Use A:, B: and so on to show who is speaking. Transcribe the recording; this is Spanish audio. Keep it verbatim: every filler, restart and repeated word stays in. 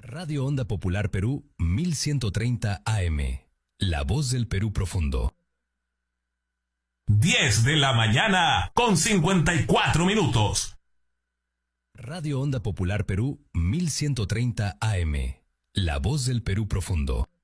A: Radio Onda Popular Perú mil ciento treinta A M. La voz del Perú profundo.
B: diez de la mañana con cincuenta y cuatro minutos.
A: Radio Onda Popular Perú mil ciento treinta A M. La voz del Perú profundo.